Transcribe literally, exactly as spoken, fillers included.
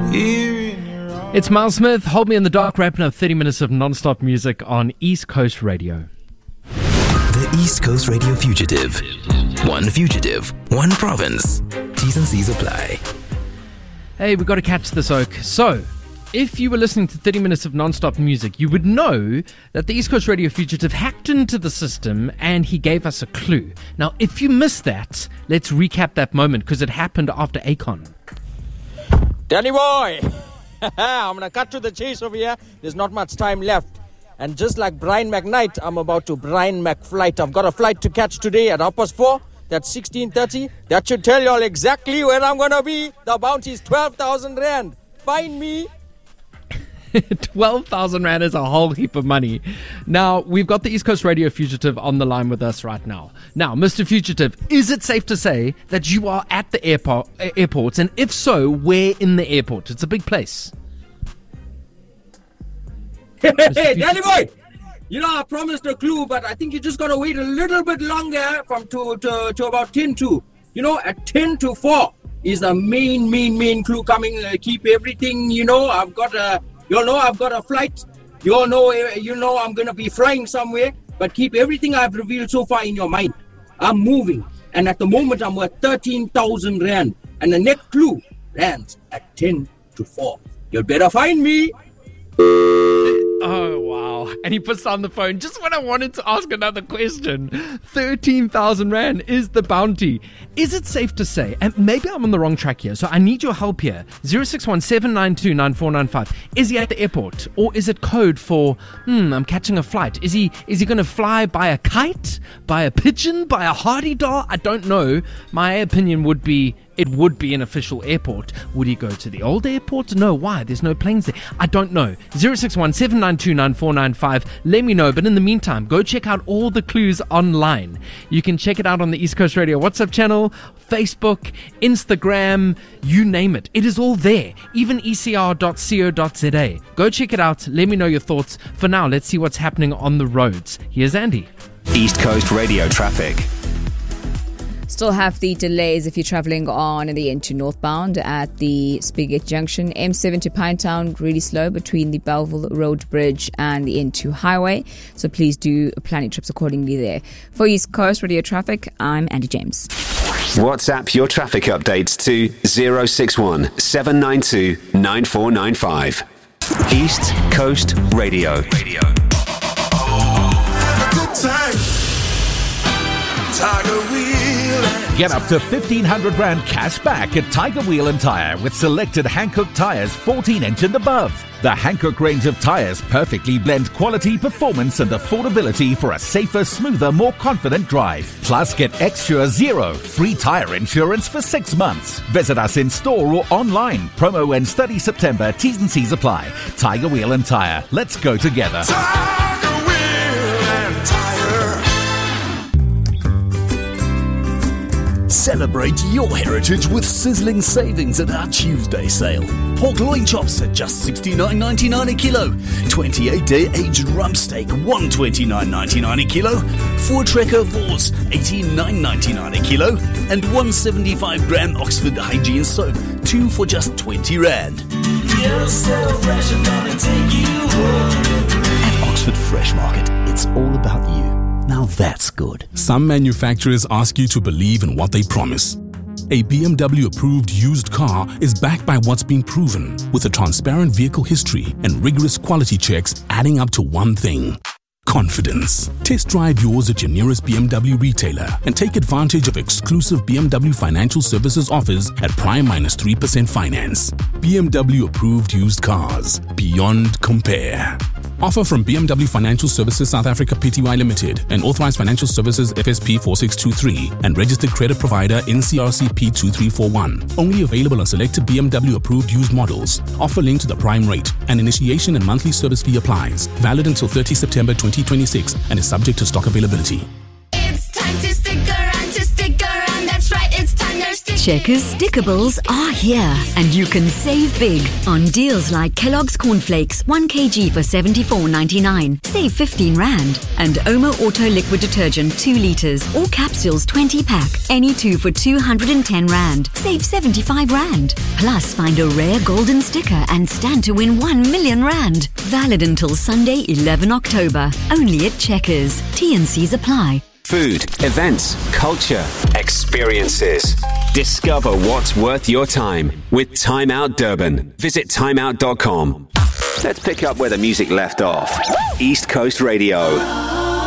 It's Miles Smith, Hold Me in the Dark, wrapping up thirty minutes of non-stop music on East Coast Radio. The East Coast Radio Fugitive. One fugitive, one province. T's and C's apply. Hey, we got to catch this oak. So, if you were listening to thirty minutes of non-stop music, you would know that the East Coast Radio Fugitive hacked into the system and he gave us a clue. Now, if you missed that, let's recap that moment because it happened after Akon. Danny boy! I'm going to cut to the chase over here. There's not much time left. And just like Brian McKnight, I'm about to Brian McFlight. I've got a flight to catch today at half past four. That's sixteen thirty. That should tell you all exactly where I'm going to be. The bounty is twelve thousand rand. Find me. twelve thousand rand is a whole heap of money. Now, we've got the East Coast Radio Fugitive on the line with us right now. Now, Mister Fugitive, is it safe to say that you are at the airport, uh, airport? And if so, where in the airport? It's a big place. Hey, hey, Danny boy! You know, I promised a clue, but I think you just got to wait a little bit longer from to, to, to about ten to. You know, at ten to four is the main, main, main clue coming. Uh, keep everything, you know, I've got a... You all know I've got a flight. You all know, you know I'm going to be flying somewhere. But keep everything I've revealed so far in your mind. I'm moving. And at the moment, I'm worth thirteen thousand rand. And the next clue lands at ten to four. You better find me. Oh, wow. And he puts down the phone just when I wanted to ask another question. thirteen thousand rand is the bounty. Is it safe to say, and maybe I'm on the wrong track here, so I need your help here. zero six one seven nine two nine four nine five. Is he at the airport? Or is it code for, hmm, I'm catching a flight? Is he is he going to fly by a kite? By a pigeon? By a hardy-dar? I don't know. My opinion would be it would be an official airport. Would he go to the old airport? No, why? There's no planes there. I don't know. zero six one seven nine two nine four nine five. Let me know. But in the meantime, go check out all the clues online. You can check it out on the East Coast Radio WhatsApp channel, Facebook, Instagram, you name it. It is all there. Even E C R dot co dot z a. Go check it out. Let me know your thoughts. For now, let's see what's happening on the roads. Here's Andy. East Coast Radio traffic. Still have the delays if you're travelling on the N two northbound at the Spigot Junction. M seven to Pinetown, really slow between the Belleville Road Bridge and the N two highway. So please do plan your trips accordingly there. For East Coast Radio Traffic, I'm Andy James. WhatsApp your traffic updates to zero six one seven nine two nine four nine five. East Coast Radio. Radio. Good time. Tiger Wheel. Get up to fifteen hundred rand cash back at Tiger Wheel and Tire with selected Hankook tyres fourteen inch and above. The Hankook range of tyres perfectly blend quality, performance and affordability for a safer, smoother, more confident drive. Plus, get extra zero free tyre insurance for six months. Visit us in store or online. Promo ends thirtieth September. T's and C's apply. Tiger Wheel and Tire. Let's go together. Tiger Wheel and Tire. Celebrate your heritage with sizzling savings at our Tuesday sale. Pork loin chops at just sixty-nine ninety-nine a kilo. twenty-eight day aged rump steak, one hundred twenty-nine ninety-nine a kilo. Four Trekker Vors, eighty-nine ninety-nine a kilo. And one seventy-five gram Oxford Hygiene soap, two for just twenty rand. You're so fresh, I'm gonna take you home. At Oxford Fresh Market, it's all about you. Now that's good. Some manufacturers ask you to believe in what they promise. A B M W approved used car is backed by what's been proven, with a transparent vehicle history and rigorous quality checks adding up to one thing: confidence. Test drive yours at your nearest B M W retailer and take advantage of exclusive B M W financial services offers at prime minus three percent finance. B M W approved used cars. Beyond compare. Offer from B M W Financial Services South Africa Pty Limited and Authorized Financial Services F S P four six two three and Registered Credit Provider N C R C P two three four one. Only available on selected B M W approved used models. Offer linked to the prime rate. An initiation and monthly service fee applies. Valid until thirtieth September twenty twenty-six and is subject to stock availability. It's time to stick around, to stick around. That's right, it's time to stick Checkers Stickables are here, and you can save big on deals like Kellogg's Cornflakes, one kilogram for seventy-four ninety-nine, save fifteen rand, and Omo Auto Liquid Detergent two litres or capsules twenty pack, any two for two hundred ten rand, save seventy-five rand. Plus, find a rare golden sticker and stand to win one million rand. Valid until Sunday, eleventh October. Only at Checkers. T and C's apply. Food, events, culture, experiences. Discover what's worth your time with Time Out Durban. Visit time out dot com. Let's pick up where the music left off. East Coast Radio.